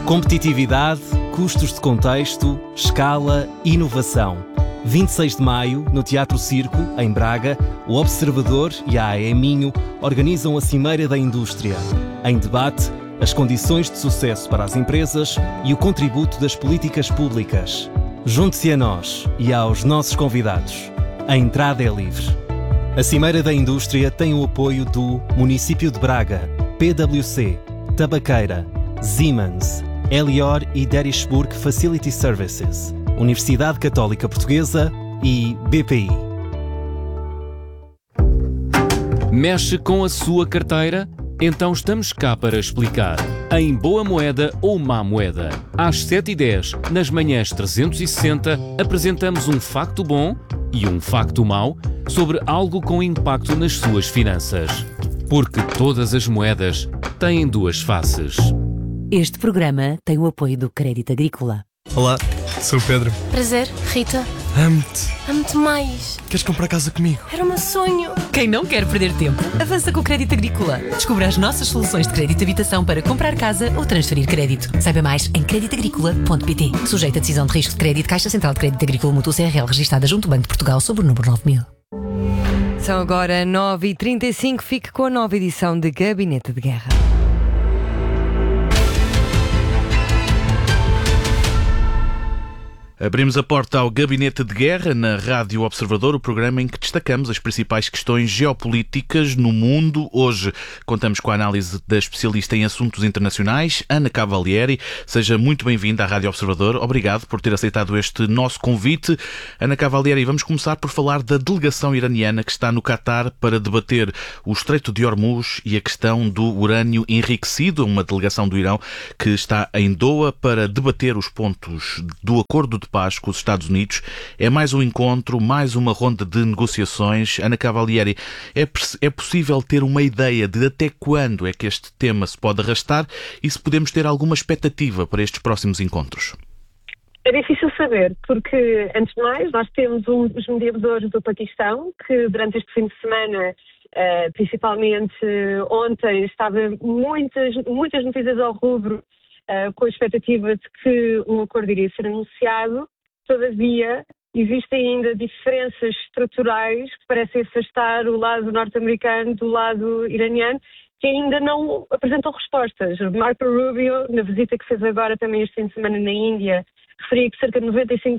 Competitividade, custos de contexto, escala, inovação. 26 de maio, no Teatro Circo, em Braga, o Observador e a AE Minho organizam a Cimeira da Indústria. Em debate, as condições de sucesso para as empresas e o contributo das políticas públicas. Junte-se a nós e aos nossos convidados. A entrada é livre. A Cimeira da Indústria tem o apoio do Município de Braga, PwC, Tabaqueira, Siemens, Elior e Derishburg Facility Services, Universidade Católica Portuguesa e BPI. Mexe com a sua carteira? Então estamos cá para explicar. Em boa moeda ou má moeda. Às 7h10, nas manhãs 360, apresentamos um facto bom e um facto mau sobre algo com impacto nas suas finanças. Porque todas as moedas têm duas faces. Este programa tem o apoio do Crédito Agrícola. Olá, sou o Pedro. Prazer, Rita. Amo-te. Amo-te mais. Queres comprar casa comigo? Era o meu sonho. Quem não quer perder tempo, avança com o Crédito Agrícola. Descubra as nossas soluções de crédito de habitação para comprar casa ou transferir crédito. Saiba mais em creditagricola.pt. Sujeito a decisão de risco de crédito, Caixa Central de Crédito Agrícola Mútuo CRL, registada junto ao Banco de Portugal sob o número 9000. São agora 9h35. Fique com a nova edição de Gabinete de Guerra. Abrimos a porta ao Gabinete de Guerra na Rádio Observador, o programa em que destacamos as principais questões geopolíticas no mundo. Hoje contamos com a análise da especialista em assuntos internacionais, Ana Cavalieri. Seja muito bem-vinda à Rádio Observador. Obrigado por ter aceitado este nosso convite. Ana Cavalieri, vamos começar por falar da delegação iraniana que está no Catar para debater o Estreito de Hormuz e a questão do urânio enriquecido. Uma delegação do Irão que está em Doha para debater os pontos do acordo de paz com os Estados Unidos. É mais um encontro, mais uma ronda de negociações. Ana Cavalieri, é possível ter uma ideia de até quando é que este tema se pode arrastar e se podemos ter alguma expectativa para estes próximos encontros? É difícil saber, porque, antes de mais, nós temos os mediadores do Paquistão, que durante este fim de semana, principalmente ontem, estava muitas notícias ao rubro, com a expectativa de que um acordo iria ser anunciado. Todavia, existem ainda diferenças estruturais que parecem afastar o lado norte-americano do lado iraniano, que ainda não apresentam respostas. Marco Rubio, na visita que fez agora também este fim de semana na Índia, referia que cerca de 95%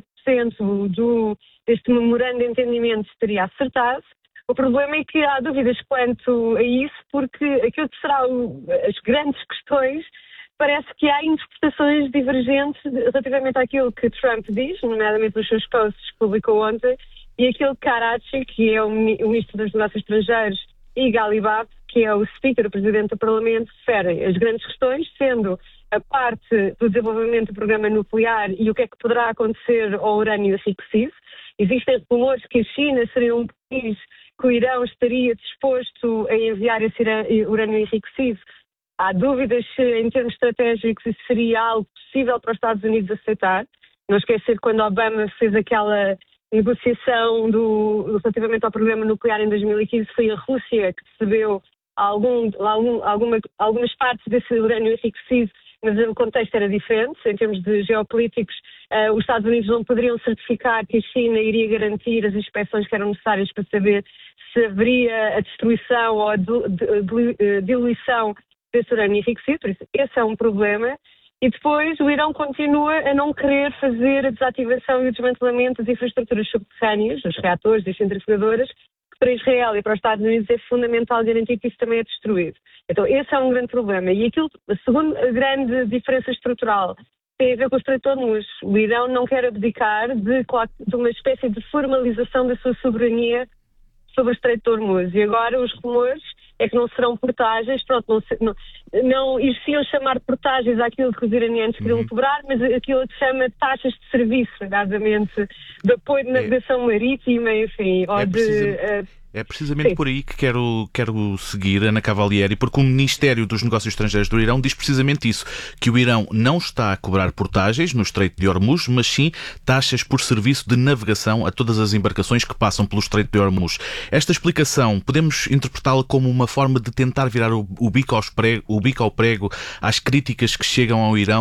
deste memorando de entendimento estaria acertado. O problema é que há dúvidas quanto a isso, porque aquilo que serão as grandes questões, parece que há interpretações divergentes relativamente àquilo que Trump diz, nomeadamente nos seus posts que publicou ontem, e aquilo que Karachi, que é o Ministro dos Negócios Estrangeiros, e Ghalibaf, que é o Speaker, o Presidente do Parlamento, referem as grandes questões, sendo a parte do desenvolvimento do programa nuclear e o que é que poderá acontecer ao urânio enriquecido. Existem rumores que a China seria um país que o Irão estaria disposto a enviar esse urânio enriquecido. Há dúvidas se, em termos estratégicos, isso seria algo possível para os Estados Unidos aceitar. Não esquecer quando Obama fez aquela negociação relativamente ao programa nuclear em 2015, foi a Rússia que recebeu algumas partes desse urânio enriquecido, mas o contexto era diferente. Em termos de geopolíticos, os Estados Unidos não poderiam certificar que a China iria garantir as inspeções que eram necessárias para saber se haveria a destruição ou a diluição desse urânio enriquecido, por isso esse é um problema. E depois o Irão continua a não querer fazer a desativação e o desmantelamento das infraestruturas subterrâneas, dos reatores, das centrifugadoras, que para Israel e para os Estados Unidos é fundamental garantir que isso também é destruído. Então esse é um grande problema. E a segunda grande diferença estrutural tem a ver com o Estreito de Hormuz. O Irão não quer abdicar de uma espécie de formalização da sua soberania sobre o Estreito de Hormuz. E agora os rumores é que não serão portagens, não ir-se-iam chamar portagens àquilo que os iranianos queriam cobrar, mas aquilo que se chama taxas de serviço, nomeadamente de apoio de navegação marítima, enfim, É precisamente por aí que quero seguir, Ana Cavalieri, porque o Ministério dos Negócios Estrangeiros do Irão diz precisamente isso, que o Irão não está a cobrar portagens no Estreito de Hormuz, mas sim taxas por serviço de navegação a todas as embarcações que passam pelo Estreito de Hormuz. Esta explicação, podemos interpretá-la como uma forma de tentar virar o bico ao prego às críticas que chegam ao Irão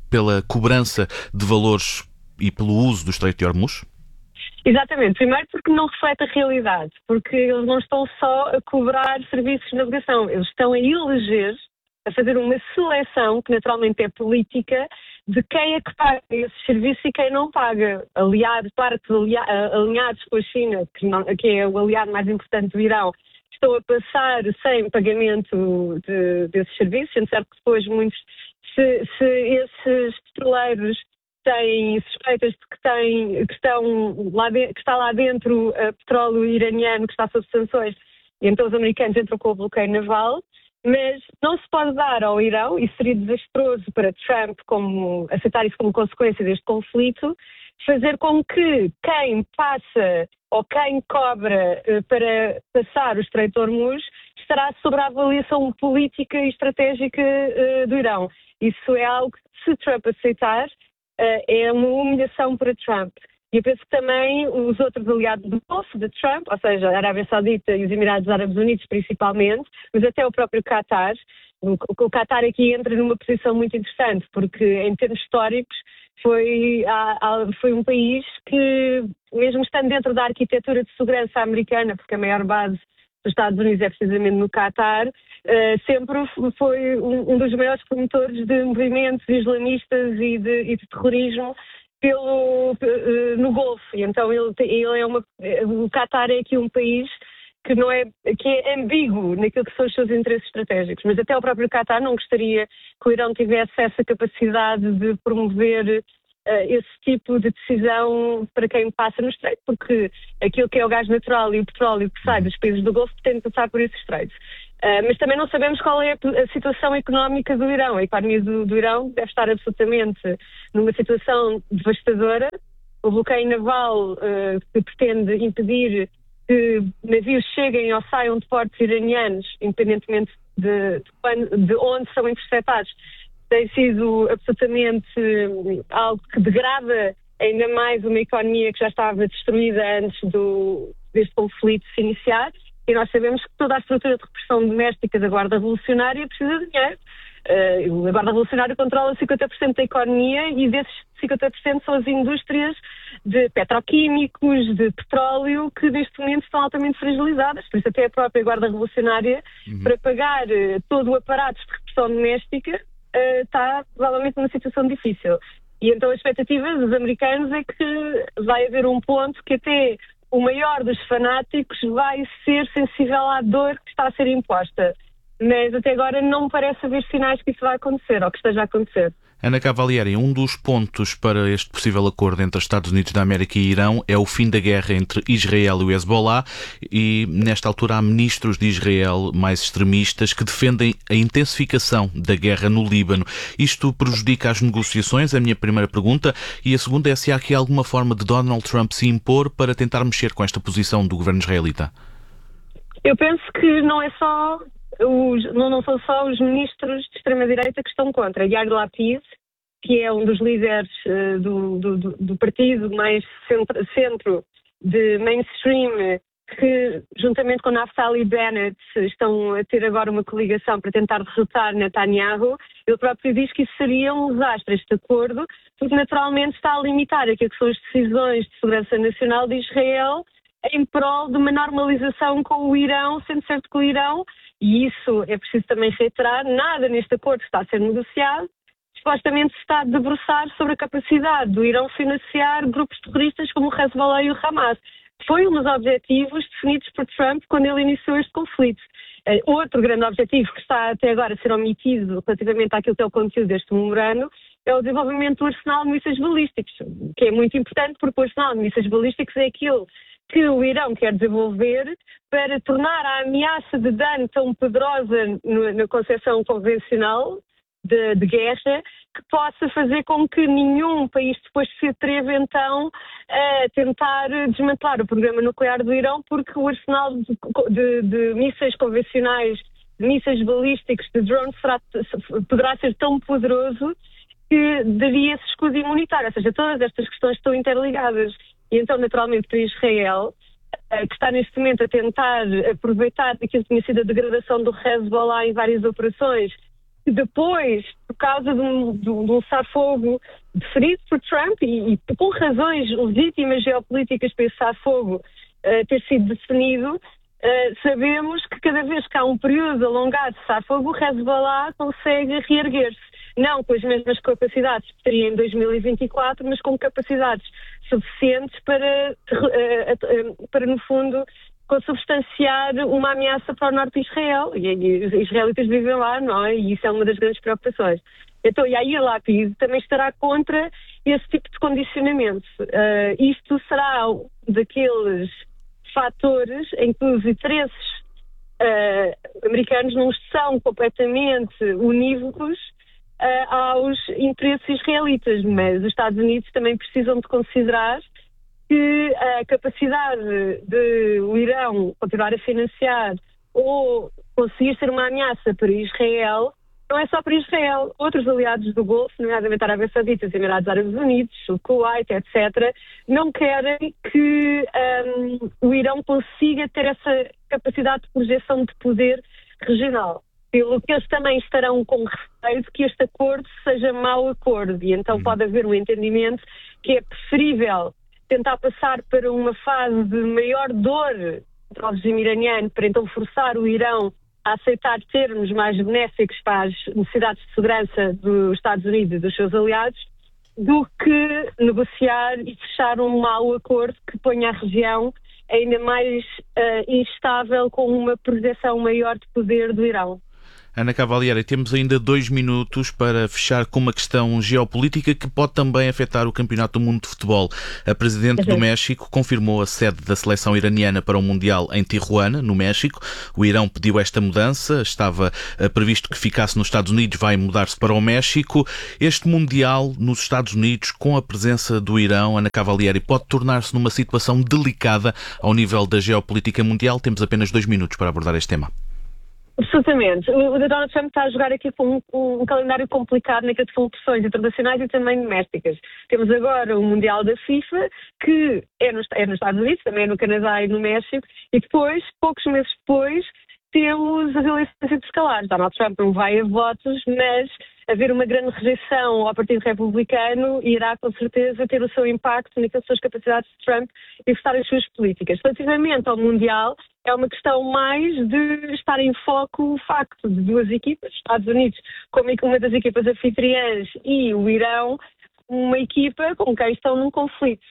pela cobrança de valores e pelo uso do Estreito de Hormuz? Exatamente. Primeiro porque não reflete a realidade, porque eles não estão só a cobrar serviços de navegação, eles estão a eleger, a fazer uma seleção, que naturalmente é política, de quem é que paga esses serviços e quem não paga. Alinhados com a China, que é o aliado mais importante do Irão, estão a passar sem pagamento desses serviços, sendo certo que depois muitos, se esses petroleiros têm suspeitas de que está lá dentro petróleo iraniano que está sob sanções, e então os americanos entram com o bloqueio naval, mas não se pode dar ao Irão, e seria desastroso para Trump aceitar isso como consequência deste conflito, fazer com que quem passa ou quem cobra para passar o Estreito de Hormuz estará sob a avaliação política e estratégica do Irão. Isso é algo que, se Trump aceitar, é uma humilhação para Trump. E eu penso que também os outros aliados do Golfo de Trump, ou seja, a Arábia Saudita e os Emirados Árabes Unidos principalmente, mas até o próprio Qatar. O Qatar aqui entra numa posição muito interessante, porque em termos históricos foi um país que, mesmo estando dentro da arquitetura de segurança americana, porque a maior base dos Estados Unidos é precisamente no Qatar, sempre foi um dos maiores promotores de movimentos islamistas e de terrorismo no Golfo. E então o Qatar é aqui um país que é ambíguo naquilo que são os seus interesses estratégicos, mas até o próprio Qatar não gostaria que o Irão tivesse essa capacidade de promover esse tipo de decisão para quem passa no estreito, porque aquilo que é o gás natural e o petróleo que sai dos países do Golfo tem de passar por esse estreito. Mas também não sabemos qual é a situação económica do Irão. A economia do Irão deve estar absolutamente numa situação devastadora. O bloqueio naval que pretende impedir que navios cheguem ou saiam de portos iranianos, independentemente de onde são interceptados, tem sido absolutamente algo que degrada ainda mais uma economia que já estava destruída antes deste conflito se iniciar. E nós sabemos que toda a estrutura de repressão doméstica da Guarda Revolucionária precisa de dinheiro. A Guarda Revolucionária controla 50% da economia e desses 50% são as indústrias de petroquímicos, de petróleo, que neste momento estão altamente fragilizadas. Por isso até a própria Guarda Revolucionária, para pagar todo o aparato de repressão doméstica, está provavelmente numa situação difícil. E então a expectativa dos americanos é que vai haver um ponto que até o maior dos fanáticos vai ser sensível à dor que está a ser imposta. Mas até agora não parece haver sinais que isso vai acontecer ou que esteja a acontecer. Ana Cavalieri, um dos pontos para este possível acordo entre os Estados Unidos da América e Irão é o fim da guerra entre Israel e o Hezbollah, e nesta altura há ministros de Israel mais extremistas que defendem a intensificação da guerra no Líbano. Isto prejudica as negociações? É a minha primeira pergunta. E a segunda é se há aqui alguma forma de Donald Trump se impor para tentar mexer com esta posição do governo israelita? Eu penso que não são só os ministros de extrema-direita que estão contra. Yair Lapid, que é um dos líderes do partido mais centro de mainstream, que juntamente com Naftali Bennett estão a ter agora uma coligação para tentar derrotar Netanyahu. Ele próprio diz que isso seria um desastre, este acordo, porque naturalmente está a limitar aquilo que são as decisões de segurança nacional de Israel em prol de uma normalização com o Irão, sendo certo que o Irão, e isso é preciso também reiterar, nada neste acordo que está a ser negociado, supostamente se está a debruçar sobre a capacidade do Irão financiar grupos terroristas como o Hezbollah e o Hamas. Foi um dos objetivos definidos por Trump quando ele iniciou este conflito. Outro grande objetivo que está até agora a ser omitido relativamente àquilo que é o conteúdo deste memorando é o desenvolvimento do arsenal de mísseis balísticos, que é muito importante porque o arsenal de mísseis balísticos é aquilo que o Irão quer desenvolver para tornar a ameaça de dano tão poderosa na concepção convencional de guerra, que possa fazer com que nenhum país depois se atreva então a tentar desmantelar o programa nuclear do Irão, porque o arsenal de mísseis convencionais, de mísseis balísticos, de drones poderá ser tão poderoso que daria esse escudo imunitário. Ou seja, todas estas questões estão interligadas. E então, naturalmente, para Israel, que está neste momento a tentar aproveitar aquilo que tinha sido a degradação do Hezbollah em várias operações, que depois, por causa de um cessar-fogo deferido por Trump e com razões legítimas geopolíticas para esse cessar-fogo ter sido definido, sabemos que cada vez que há um período alongado de cessar-fogo, o Hezbollah consegue reerguer-se. Não com as mesmas capacidades que teria em 2024, mas com capacidades suficientes para no fundo, consubstanciar uma ameaça para o norte de Israel. E os israelitas vivem lá, não é? E isso é uma das grandes preocupações. Então, e aí a Lapid também estará contra esse tipo de condicionamento. Isto será daqueles fatores em que os interesses americanos não são completamente unívocos aos interesses israelitas, mas os Estados Unidos também precisam de considerar que a capacidade de o Irão continuar a financiar ou conseguir ser uma ameaça para Israel não é só para Israel. Outros aliados do Golfo, nomeadamente a Arábia Saudita, os Emirados Árabes Unidos, o Kuwait, etc., não querem que o Irão consiga ter essa capacidade de projeção de poder regional. Pelo que eles também estarão com receio de que este acordo seja mau acordo. E então pode haver um entendimento que é preferível tentar passar para uma fase de maior dor para o regime iraniano, para então forçar o Irão a aceitar termos mais benéficos para as necessidades de segurança dos Estados Unidos e dos seus aliados, do que negociar e fechar um mau acordo que ponha a região ainda mais instável, com uma projeção maior de poder do Irão. Ana Cavalieri, temos ainda 2 minutos para fechar com uma questão geopolítica que pode também afetar o Campeonato do Mundo de Futebol. A Presidente do México confirmou a sede da seleção iraniana para o Mundial em Tijuana, no México. O Irão pediu esta mudança, estava previsto que ficasse nos Estados Unidos, vai mudar-se para o México. Este Mundial nos Estados Unidos, com a presença do Irão, Ana Cavalieri, pode tornar-se numa situação delicada ao nível da geopolítica mundial. Temos apenas 2 minutos para abordar este tema. Absolutamente. O Donald Trump está a jogar aqui com um calendário complicado naquilo que são pressões internacionais e também domésticas. Temos agora o Mundial da FIFA, que é nos Estados Unidos, também é no Canadá e no México, e depois, poucos meses depois, temos as eleições intercalares. Donald Trump não vai a votos, mas haver uma grande rejeição ao Partido Republicano irá com certeza ter o seu impacto naquelas suas capacidades de Trump e executar as suas políticas. Relativamente ao Mundial, é uma questão mais de estar em foco o facto de 2 equipas, Estados Unidos como uma das equipas anfitriãs e o Irão, uma equipa com quem estão num conflito.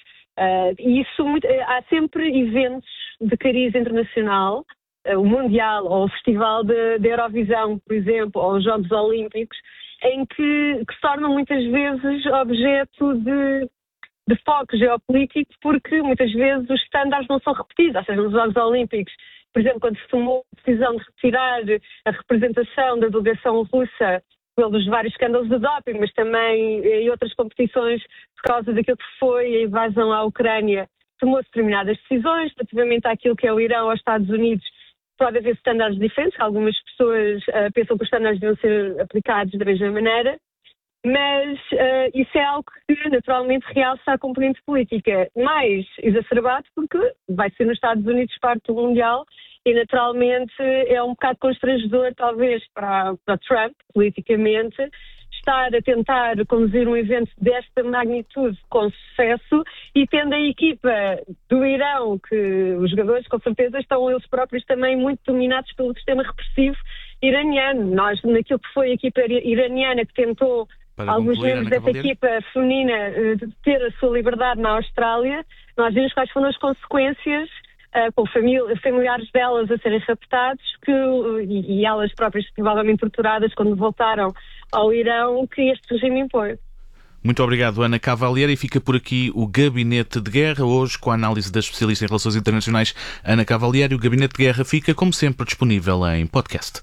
Há sempre eventos de cariz internacional, o Mundial ou o Festival da Eurovisão, por exemplo, ou os Jogos Olímpicos, em que se tornam muitas vezes objeto de foco geopolítico, porque muitas vezes os estándares não são repetidos. Ou seja, nos Jogos Olímpicos, por exemplo, quando se tomou a decisão de retirar a representação da delegação russa pelos vários escândalos de doping, mas também em outras competições, por causa daquilo que foi a invasão à Ucrânia, tomou-se determinadas decisões relativamente àquilo que é o Irão aos Estados Unidos. Pode haver estándares diferentes, algumas pessoas pensam que os estándares deviam ser aplicados da mesma maneira, mas isso é algo que naturalmente realça a componente política mais exacerbado, porque vai ser nos Estados Unidos parte do Mundial e naturalmente é um bocado constrangedor talvez para Trump, politicamente, estar a tentar conduzir um evento desta magnitude com sucesso e tendo a equipa do Irão, que os jogadores com certeza estão eles próprios também muito dominados pelo sistema repressivo iraniano. Nós, naquilo que foi a equipa iraniana que tentou, alguns membros dessa equipa feminina, ter a sua liberdade na Austrália, nós vimos quais foram as consequências com familiares delas a serem raptados e elas próprias provavelmente torturadas quando voltaram ao Irão, que este regime impõe. Muito obrigado, Ana Cavalieri. E fica por aqui o Gabinete de Guerra, hoje com a análise da especialista em Relações Internacionais Ana Cavalieri. O Gabinete de Guerra fica, como sempre, disponível em podcast.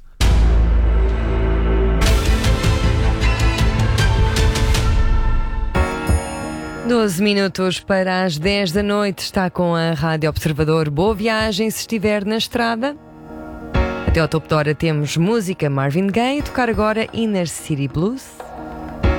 Doze minutos para as 10 da noite, está com a Rádio Observador. Boa viagem se estiver na estrada. Até ao topo de hora temos música Marvin Gaye, tocar agora Inner City Blues.